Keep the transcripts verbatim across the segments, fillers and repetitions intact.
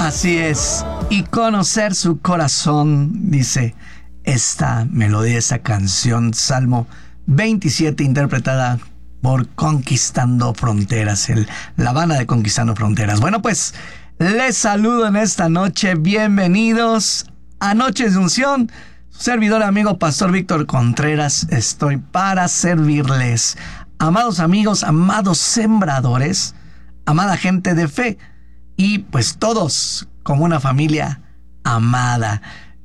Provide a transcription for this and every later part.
Así es. Y conocer su corazón, dice esta melodía, esta canción, Salmo veintisiete, interpretada por Conquistando Fronteras, el, la banda de Conquistando Fronteras. Bueno, pues les saludo en esta noche. Bienvenidos a Noches de Unción. Su servidor amigo Pastor Víctor Contreras, estoy para servirles. Amados amigos, amados sembradores, amada gente de fe, y pues todos como una familia amada.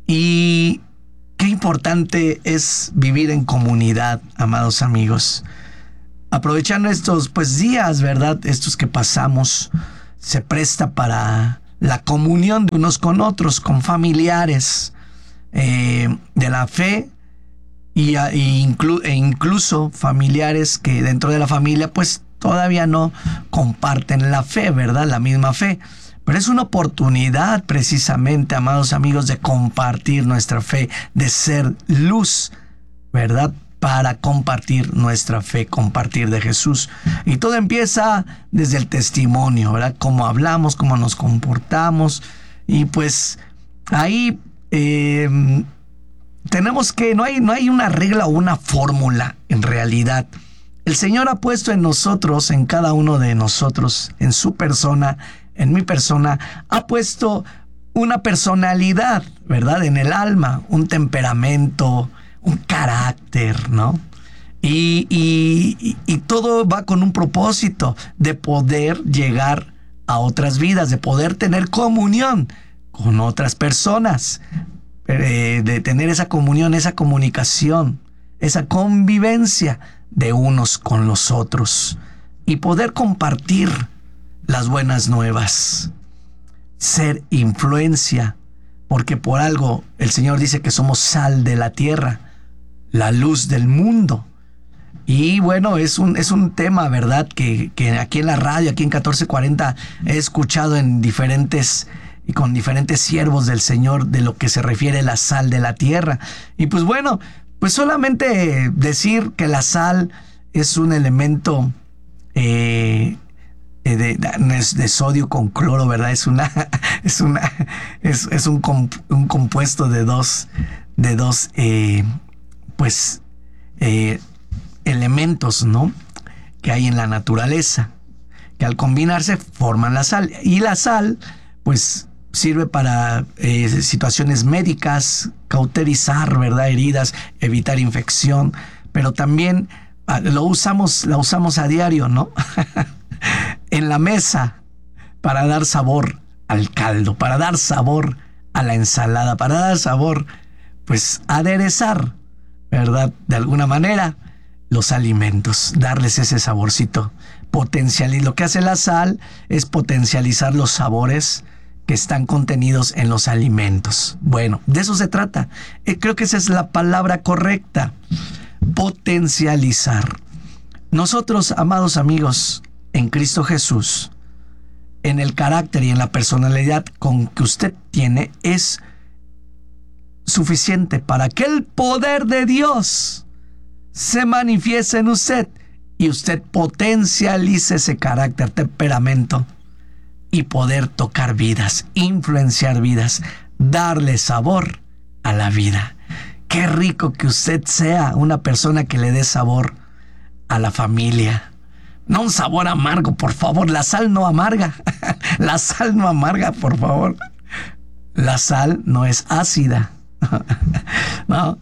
Y qué importante es vivir en comunidad, amados amigos. Aprovechando estos pues días, ¿verdad? Estos que pasamos, se presta para la comunión de unos con otros, con familiares eh, de la fe, y, y inclu, e incluso familiares que dentro de la familia pues todavía no comparten la fe, ¿verdad? La misma fe. Pero es una oportunidad precisamente, amados amigos, de compartir nuestra fe, de ser luz, ¿verdad? Para compartir nuestra fe, compartir de Jesús. Y todo empieza desde el testimonio, ¿verdad? Cómo hablamos, cómo nos comportamos. Y pues ahí eh, tenemos que, no hay, no hay una regla o una fórmula en realidad. El Señor ha puesto en nosotros, en cada uno de nosotros, en su persona, en mi persona, ha puesto una personalidad, ¿verdad? En el alma, un temperamento, un carácter, ¿no? Y, y, y todo va con un propósito de poder llegar a otras vidas, de poder tener comunión con otras personas, eh, de tener esa comunión, esa comunicación, esa convivencia de unos con los otros y poder compartir las buenas nuevas, ser influencia, porque por algo el Señor dice que somos sal de la tierra, la luz del mundo. Y bueno, es un, es un tema, ¿verdad? Que, que aquí en la radio, aquí en catorce cuarenta, he escuchado en diferentes y con diferentes siervos del Señor de lo que se refiere a la sal de la tierra. Y pues bueno, pues solamente decir que la sal es un elemento eh, de, de, de sodio con cloro, ¿verdad? Es una, es una, es, es un, comp, un compuesto de dos, de dos, eh, pues, eh, elementos, ¿no? Que hay en la naturaleza, que al combinarse forman la sal. Y la sal, pues, sirve para eh, situaciones médicas, cauterizar, ¿verdad? Heridas, evitar infección, pero también ah, lo usamos, la usamos a diario, ¿no? En la mesa, para dar sabor al caldo, para dar sabor a la ensalada, para dar sabor, pues, aderezar, ¿verdad? De alguna manera, los alimentos, darles ese saborcito, potencializar. Lo que hace la sal es potencializar los sabores que están contenidos en los alimentos. Bueno, de eso se trata. Eh, creo que esa es la palabra correcta. Potencializar. Nosotros, amados amigos, en Cristo Jesús, en el carácter y en la personalidad con que usted tiene, es suficiente para que el poder de Dios se manifieste en usted y usted potencialice ese carácter, temperamento, y poder tocar vidas, influenciar vidas, darle sabor a la vida. Qué rico que usted sea una persona que le dé sabor a la familia. No un sabor amargo, por favor. La sal no amarga. La sal no amarga, por favor. La sal no es ácida. No.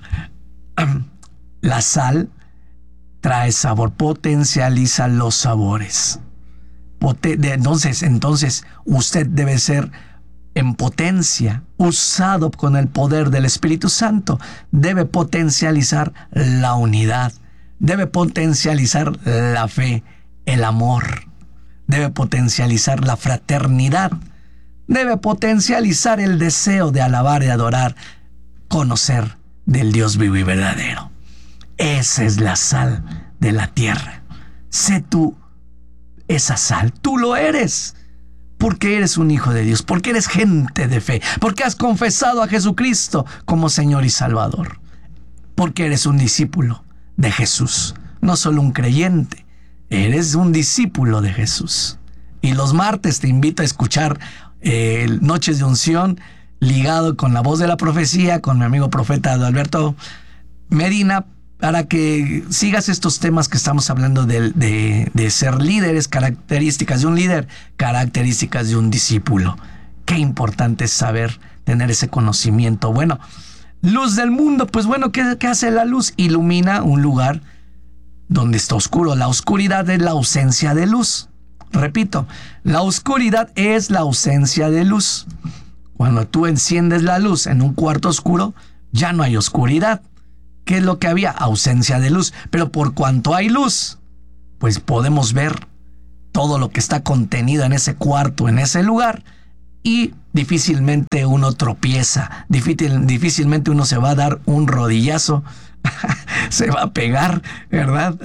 La sal trae sabor, potencializa los sabores. Entonces, entonces, usted debe ser en potencia, usado con el poder del Espíritu Santo. Debe potencializar la unidad, debe potencializar la fe, el amor, debe potencializar la fraternidad, debe potencializar el deseo de alabar y adorar, conocer del Dios vivo y verdadero. Esa es la sal de la tierra. Sé tú esa sal, tú lo eres, porque eres un hijo de Dios, porque eres gente de fe, porque has confesado a Jesucristo como Señor y Salvador, porque eres un discípulo de Jesús, no solo un creyente, eres un discípulo de Jesús. Y los martes te invito a escuchar eh, Noches de Unción, ligado con la voz de la profecía, con mi amigo profeta Adalberto Medina, para que sigas estos temas que estamos hablando de, de, de ser líderes, características de un líder, características de un discípulo. Qué importante es saber, tener ese conocimiento. Bueno, luz del mundo, pues bueno, ¿qué, qué hace la luz? Ilumina un lugar donde está oscuro. La oscuridad es la ausencia de luz. Repito, la oscuridad es la ausencia de luz. Cuando tú enciendes la luz en un cuarto oscuro, ya no hay oscuridad. ¿Qué es lo que había? Ausencia de luz. Pero por cuanto hay luz, pues podemos ver todo lo que está contenido en ese cuarto, en ese lugar, y difícilmente uno tropieza, difícil, difícilmente uno se va a dar un rodillazo, se va a pegar, ¿verdad?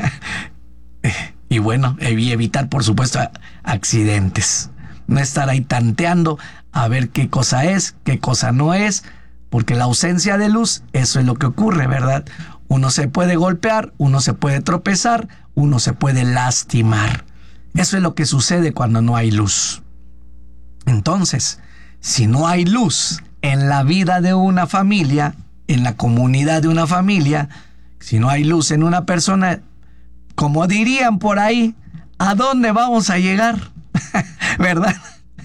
Y bueno, y evitar, por supuesto, accidentes. No estar ahí tanteando a ver qué cosa es, qué cosa no es, porque la ausencia de luz, eso es lo que ocurre, ¿verdad? Uno se puede golpear, uno se puede tropezar, uno se puede lastimar. Eso es lo que sucede cuando no hay luz. Entonces, si no hay luz en la vida de una familia, en la comunidad de una familia, si no hay luz en una persona, como dirían por ahí, ¿a dónde vamos a llegar? ¿Verdad?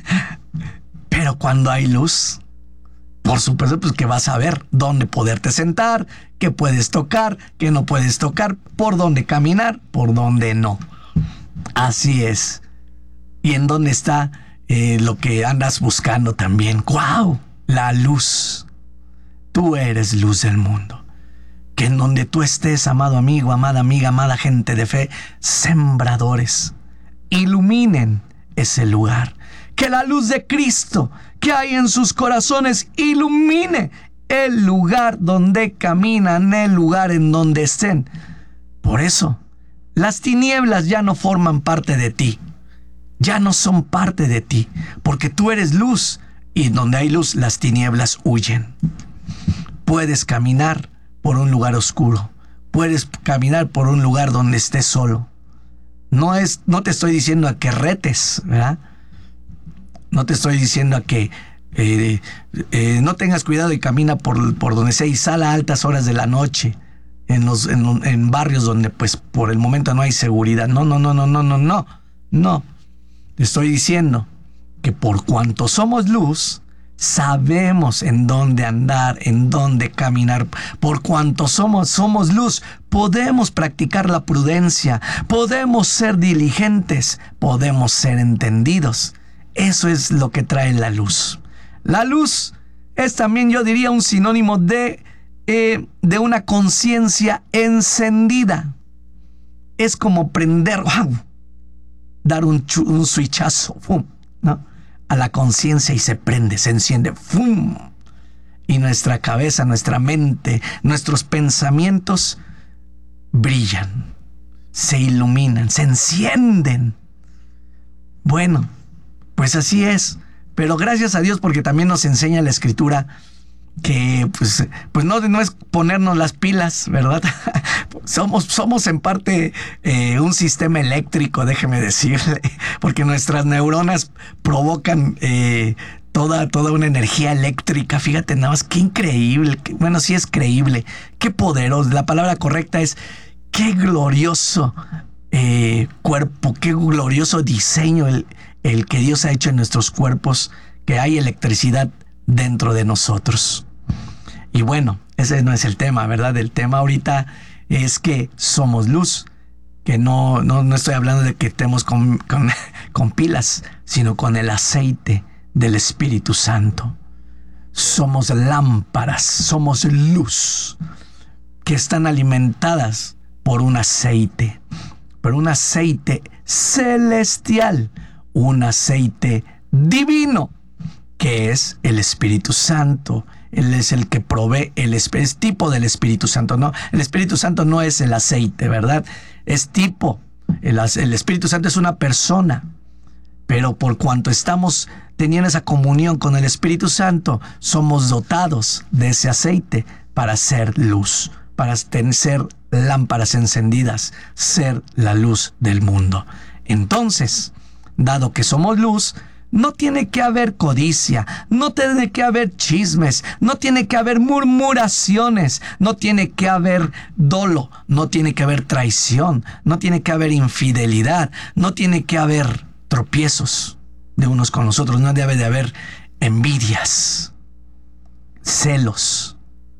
Pero cuando hay luz, por supuesto, pues que vas a ver dónde poderte sentar, qué puedes tocar, qué no puedes tocar, por dónde caminar, por dónde no. Así es. Y en dónde está eh, lo que andas buscando también. ¡Guau! La luz. Tú eres luz del mundo. Que en donde tú estés, amado amigo, amada amiga, amada gente de fe, sembradores, iluminen ese lugar. Que la luz de Cristo que hay en sus corazones ilumine el lugar donde caminan, el lugar en donde estén. Por eso, las tinieblas ya no forman parte de ti. Ya no son parte de ti, porque tú eres luz, y donde hay luz, las tinieblas huyen. Puedes caminar por un lugar oscuro. Puedes caminar por un lugar donde estés solo. No es, no te estoy diciendo a que retes, ¿verdad? No te estoy diciendo a que eh, eh, no tengas cuidado y camina por, por donde sea y sal a altas horas de la noche, en, los, en, en barrios donde pues por el momento no hay seguridad. No, no, no, no, no, no, no. No. Te estoy diciendo que por cuanto somos luz, sabemos en dónde andar, en dónde caminar. Por cuanto somos, somos luz, podemos practicar la prudencia, podemos ser diligentes, podemos ser entendidos. Eso es lo que trae la luz. La luz es también, yo diría, un sinónimo de, eh, de una conciencia encendida. Es como prender, wow, dar un, un switchazo, ¡fum!, ¿no?, a la conciencia y se prende, se enciende, ¡fum! Y nuestra cabeza, nuestra mente, nuestros pensamientos brillan, se iluminan, se encienden. Bueno, pues así es, pero gracias a Dios porque también nos enseña la Escritura que pues, pues no, no es ponernos las pilas, ¿verdad? somos, somos en parte eh, un sistema eléctrico, déjeme decirle, porque nuestras neuronas provocan eh, toda, toda una energía eléctrica. Fíjate nada más, qué increíble, qué, bueno, sí es creíble, qué poderoso, la palabra correcta es qué glorioso eh, cuerpo, qué glorioso diseño el, el que Dios ha hecho en nuestros cuerpos, que hay electricidad dentro de nosotros. Y bueno, ese no es el tema, ¿verdad? El tema ahorita es que somos luz, que no, no, no estoy hablando de que estemos con, con, con pilas, sino con el aceite del Espíritu Santo. Somos lámparas, somos luz, que están alimentadas por un aceite, por un aceite celestial, un aceite divino, que es el Espíritu Santo. Él es el que provee, el es tipo del Espíritu Santo, ¿no? El Espíritu Santo no es el aceite, ¿verdad? Es tipo. El, el Espíritu Santo es una persona. Pero por cuanto estamos teniendo esa comunión con el Espíritu Santo, somos dotados de ese aceite para ser luz, para ser lámparas encendidas, ser la luz del mundo. Entonces, dado que somos luz, No tiene que haber codicia, no tiene que haber chismes, no tiene que haber murmuraciones, no tiene que haber dolo, no tiene que haber traición, no tiene que haber infidelidad, no tiene que haber tropiezos de unos con los otros, no debe de haber envidias, celos.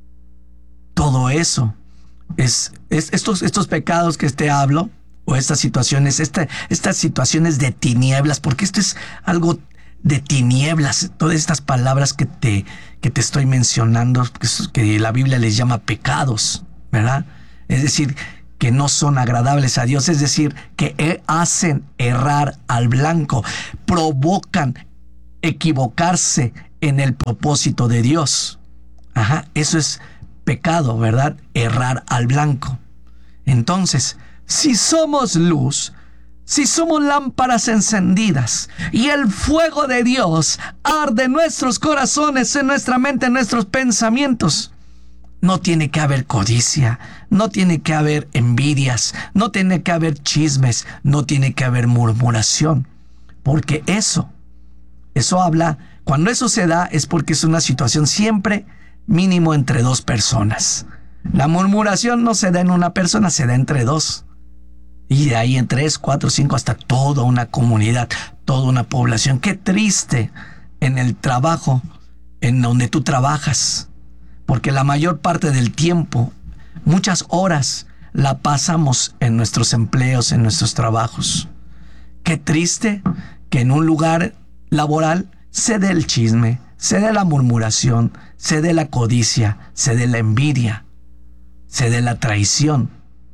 Todo eso es, es estos, estos pecados que te hablo, o estas situaciones, esta, estas situaciones de tinieblas, porque esto es algo de tinieblas, todas estas palabras que te, que te estoy mencionando, que, que la Biblia les llama pecados, ¿verdad? Es decir, que no son agradables a Dios, es decir, que hacen errar al blanco, provocan equivocarse en el propósito de Dios. Ajá, eso es pecado, ¿verdad? Errar al blanco. Entonces, si somos luz, si somos lámparas encendidas y el fuego de Dios arde en nuestros corazones, en nuestra mente, en nuestros pensamientos, no tiene que haber codicia, no tiene que haber envidias, no tiene que haber chismes, no tiene que haber murmuración, porque eso, eso habla, cuando eso se da es porque es una situación siempre mínimo entre dos personas. La murmuración no se da en una persona, se da entre dos. Y de ahí en tres, cuatro, cinco, hasta toda una comunidad, toda una población. Qué triste en el trabajo, en donde tú trabajas. Porque la mayor parte del tiempo, muchas horas, la pasamos en nuestros empleos, en nuestros trabajos. Qué triste que en un lugar laboral se dé el chisme, se dé la murmuración, se dé la codicia, se dé la envidia, se dé la traición.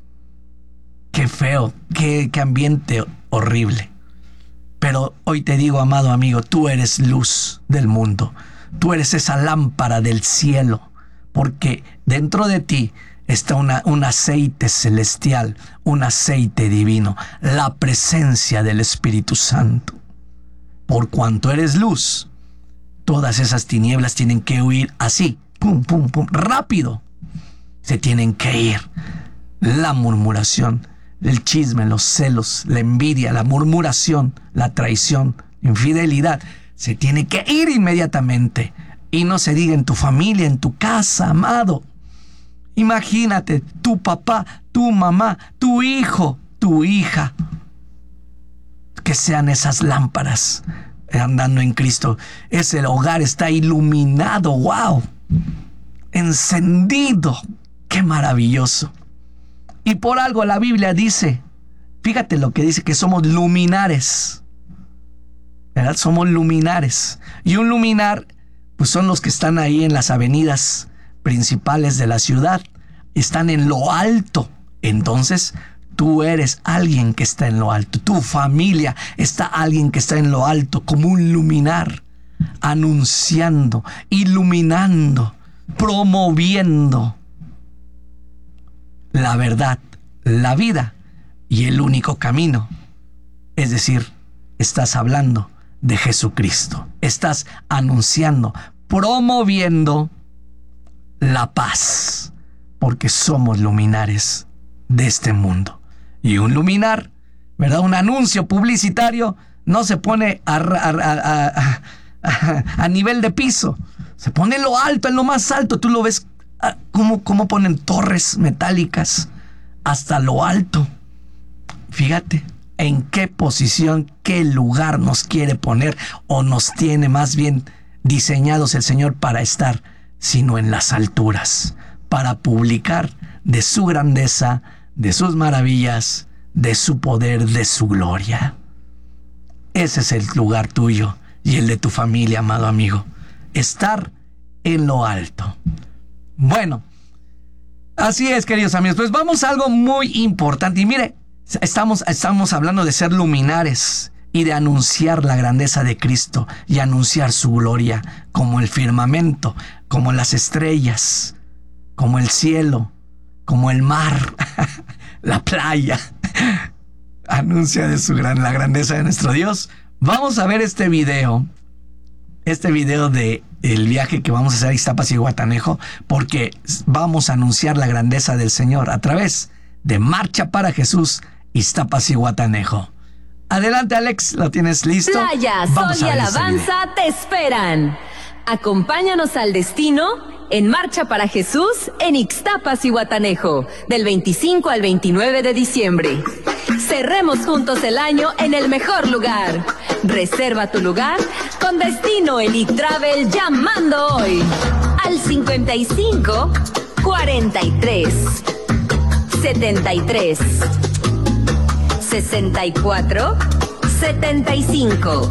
Qué feo, qué, qué ambiente horrible. Pero hoy te digo, amado amigo, tú eres luz del mundo. Tú eres esa lámpara del cielo, porque dentro de ti está una, un aceite celestial, un aceite divino, la presencia del Espíritu Santo. Por cuanto eres luz, todas esas tinieblas tienen que huir así, pum, pum, pum, rápido. Se tienen que ir. La murmuración, el chisme, los celos, la envidia, la murmuración, la traición, infidelidad, se tiene que ir inmediatamente. Y no se diga en tu familia, en tu casa, amado. Imagínate, tu papá, tu mamá, tu hijo, tu hija. Que sean esas lámparas andando en Cristo. Ese hogar está iluminado, wow. Encendido. Qué maravilloso. Y por algo la Biblia dice, fíjate lo que dice, que somos luminares, ¿verdad? Somos luminares. Y un luminar, pues son los que están ahí en las avenidas principales de la ciudad. Están en lo alto. Entonces, tú eres alguien que está en lo alto. Tu familia está alguien que está en lo alto, como un luminar, anunciando, iluminando, promoviendo la verdad, la vida y el único camino. Es decir, estás hablando de Jesucristo. Estás anunciando, promoviendo la paz, porque somos luminares de este mundo. Y un luminar, ¿verdad? Un anuncio publicitario no se pone a, a, a, a, a nivel de piso. Se pone en lo alto, en lo más alto. Tú lo ves. ¿Cómo, cómo ponen torres metálicas hasta lo alto? Fíjate en qué posición, qué lugar nos quiere poner, o nos tiene más bien diseñados el Señor para estar, sino en las alturas, para publicar de su grandeza, de sus maravillas, de su poder, de su gloria. Ese es el lugar tuyo y el de tu familia, amado amigo. Estar en lo alto. Bueno, así es, queridos amigos. Pues vamos a algo muy importante. Y mire, estamos, estamos hablando de ser luminares y de anunciar la grandeza de Cristo y anunciar su gloria, como el firmamento, como las estrellas, como el cielo, como el mar, la playa. Anuncia de su gran, la grandeza de nuestro Dios. Vamos a ver este video. Este video de el viaje que vamos a hacer a Iztapas y Guatanejo, porque vamos a anunciar la grandeza del Señor a través de Marcha para Jesús, Iztapas y Guatanejo. Adelante, Alex, ¿lo tienes listo? Playa, Vamos sol y a ver ese alabanza video. te esperan. Acompáñanos al destino en Marcha para Jesús en Ixtapas y Guatanejo, del veinticinco al veintinueve de diciembre. Cerremos juntos el año en el mejor lugar. Reserva tu lugar con Destino Elite Travel llamando hoy al cincuenta y cinco, cuarenta y tres, setenta y tres, sesenta y cuatro, setenta y cinco.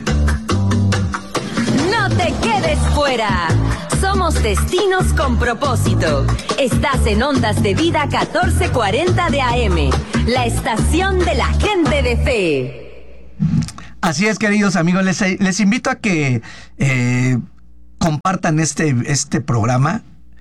No te quedes fuera. Somos Destinos con Propósito. Estás en Ondas de Vida catorce cuarenta de A M, la estación de la gente de fe. Así es, queridos amigos, les, les invito a que eh, compartan este, este programa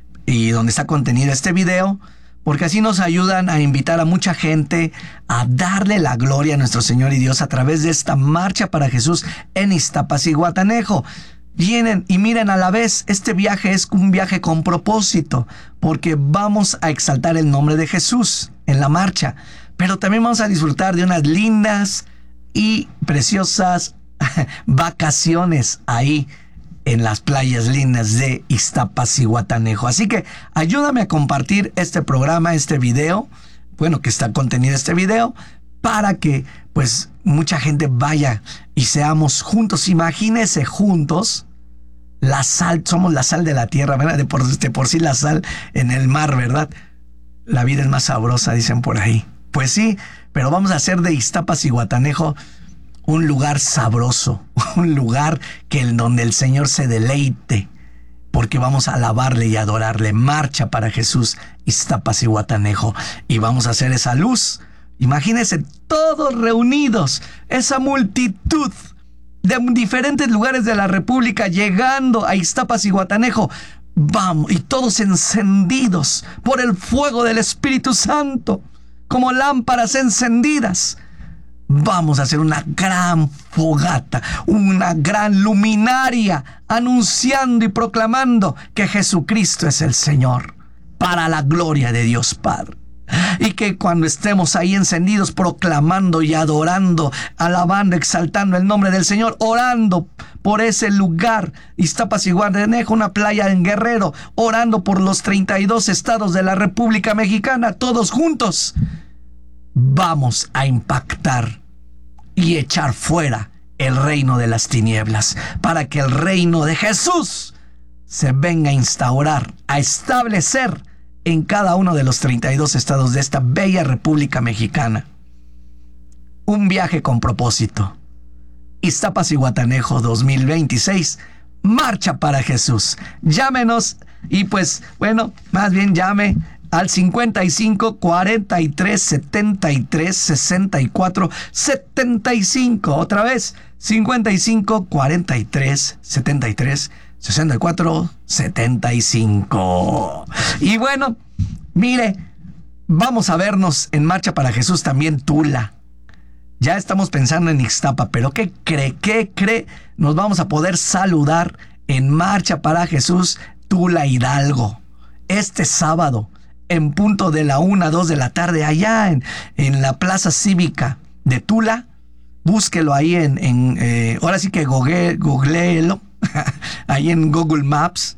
y donde está contenido este video, porque así nos ayudan a invitar a mucha gente a darle la gloria a nuestro Señor y Dios a través de esta Marcha para Jesús en Ixtapas y Guatanejo. Vienen y miren a la vez, este viaje es un viaje con propósito, porque vamos a exaltar el nombre de Jesús en la marcha, pero también vamos a disfrutar de unas lindas y preciosas vacaciones ahí en las playas lindas de Ixtapas y Guatanejo. Así que ayúdame a compartir este programa, este video, bueno, que está contenido este video, para que pues mucha gente vaya y seamos juntos. Imagínense juntos, la sal, somos la sal de la tierra, ¿verdad? De por, de por sí la sal en el mar, ¿verdad? La vida es más sabrosa, dicen por ahí. Pues sí, pero vamos a hacer de Ixtapas y Guatanejo un lugar sabroso, un lugar que en donde el Señor se deleite, porque vamos a alabarle y adorarle. Marcha para Jesús, Ixtapas y Guatanejo, y vamos a hacer esa luz. Imagínense todos reunidos, esa multitud de diferentes lugares de la República llegando a Ixtapas y Guatanejo. Vamos, y todos encendidos por el fuego del Espíritu Santo, como lámparas encendidas. Vamos a hacer una gran fogata, una gran luminaria, anunciando y proclamando que Jesucristo es el Señor, para la gloria de Dios Padre. Y que cuando estemos ahí encendidos, proclamando y adorando, alabando, exaltando el nombre del Señor, orando por ese lugar, Ixtapas y Guatanejo, una playa en Guerrero, orando por los treinta y dos estados de la República Mexicana, todos juntos, vamos a impactar y echar fuera el reino de las tinieblas, para que el reino de Jesús se venga a instaurar, a establecer en cada uno de los treinta y dos estados de esta bella República Mexicana. Un viaje con propósito. Ixtapas y Guatanejo dos mil veintiséis. Marcha para Jesús. Llámenos y pues, bueno, más bien llame al cincuenta y cinco, cuarenta y tres, setenta y tres, sesenta y cuatro, setenta y cinco. Otra vez, cincuenta y cinco, cuarenta y tres, setenta y tres, sesenta y cuatro, setenta y cinco. Y bueno, mire, vamos a vernos en Marcha para Jesús también Tula. Ya estamos pensando en Ixtapa, pero ¿qué cree? ¿Qué cree? Nos vamos a poder saludar en Marcha para Jesús Tula Hidalgo este sábado en punto de la una, dos de la tarde, allá en, en la Plaza Cívica de Tula. Búsquelo ahí en, en eh, ahora sí que google, googleelo ahí en Google Maps.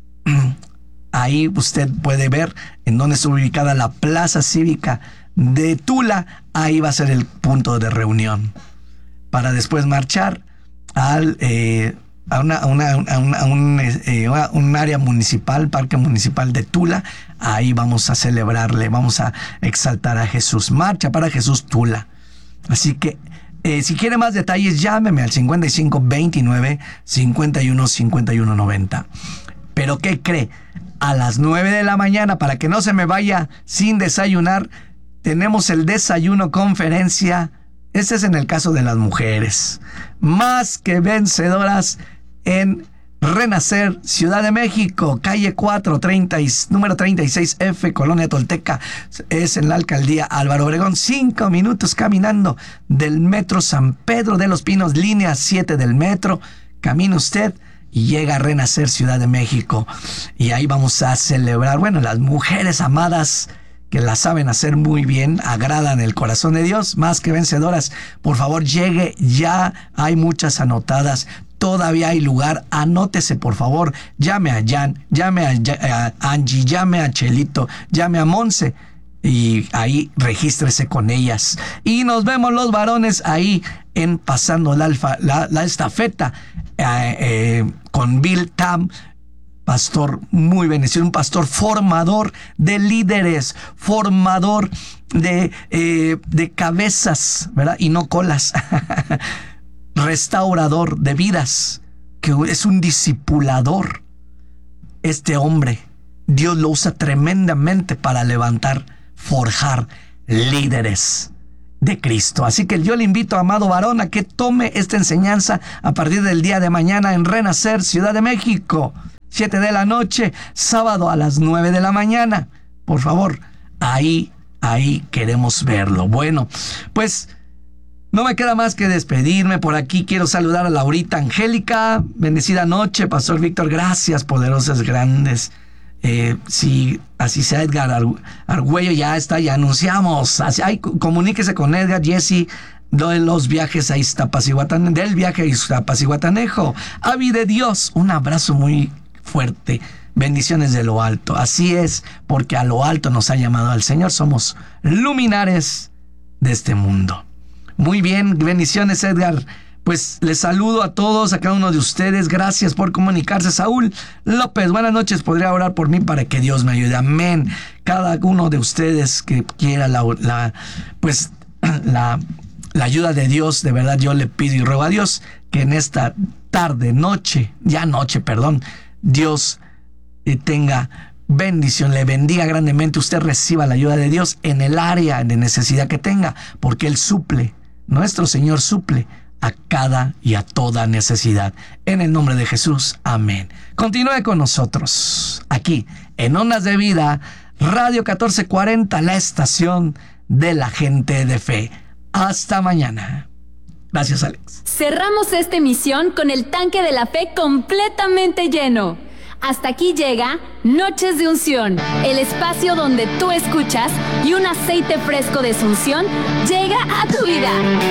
Ahí usted puede ver en dónde está ubicada la Plaza Cívica de Tula. Ahí va a ser el punto de reunión para después marchar al eh, a, una, a, una, a, una, a un, eh, a un área municipal, parque municipal de Tula. Ahí vamos a celebrarle, vamos a exaltar a Jesús. Marcha para Jesús Tula. Así que Eh, si quiere más detalles, llámeme al cincuenta y cinco, veintinueve, cincuenta y uno, cincuenta y uno, noventa. Pero ¿qué cree? A las nueve de la mañana, para que no se me vaya sin desayunar, tenemos el desayuno conferencia. Este es en el caso de las mujeres. Más que vencedoras en Renacer, Ciudad de México, calle cuatro, treinta, número treinta y seis F, Colonia Tolteca. Es en la alcaldía Álvaro Obregón. Cinco minutos caminando del metro San Pedro de los Pinos, línea siete del metro. Camina usted y llega a Renacer, Ciudad de México. Y ahí vamos a celebrar, bueno, las mujeres amadas que la saben hacer muy bien, agradan el corazón de Dios, más que vencedoras. Por favor, llegue ya, hay muchas anotadas. Todavía hay lugar, anótese por favor, llame a Jan, llame a, a Angie, llame a Chelito, llame a Monse y ahí regístrese con ellas. Y nos vemos los varones ahí en pasando la, alfa, la, la estafeta eh, eh, con Bill Tam, pastor muy bendecido, un pastor formador de líderes, formador de, eh, de cabezas, ¿verdad? Y no colas. Restaurador de vidas, que es un discipulador. Este hombre, Dios lo usa tremendamente para levantar, forjar líderes de Cristo. Así que yo le invito, amado varón, a que tome esta enseñanza a partir del día de mañana en Renacer, Ciudad de México, siete de la noche, sábado a las nueve de la mañana. Por favor, ahí, ahí queremos verlo. Bueno, pues no me queda más que despedirme. Por aquí quiero saludar a Laurita Angélica. Bendecida noche, Pastor Víctor. Gracias, poderosas, grandes. Eh, si así sea, Edgar Argüello ya está, ya anunciamos. Así, ay, comuníquese con Edgar, Jesse, de los viajes a Iztapacihuatanejo, del viaje a Iztapacihuatanejo. Avi de Dios, un abrazo muy fuerte. Bendiciones de lo alto. Así es, porque a lo alto nos ha llamado al Señor. Somos luminares de este mundo. Muy bien, bendiciones, Edgar. Pues les saludo a todos, a cada uno de ustedes. Gracias por comunicarse. Saúl López, buenas noches. ¿Podría orar por mí para que Dios me ayude? Amén. Cada uno de ustedes que quiera la, la pues la, la ayuda de Dios, de verdad yo le pido y ruego a Dios que en esta tarde, noche, ya noche, perdón, Dios eh, tenga bendición, le bendiga grandemente. Usted reciba la ayuda de Dios en el área de necesidad que tenga, porque Él suple. Nuestro Señor suple a cada y a toda necesidad. En el nombre de Jesús, amén. Continúe con nosotros, aquí, en Ondas de Vida, Radio catorce cuarenta, la estación de la gente de fe. Hasta mañana. Gracias, Alex. Cerramos esta emisión con el tanque de la fe completamente lleno. Hasta aquí llega Noches de Unción, el espacio donde tú escuchas y un aceite fresco de unción llega a tu vida.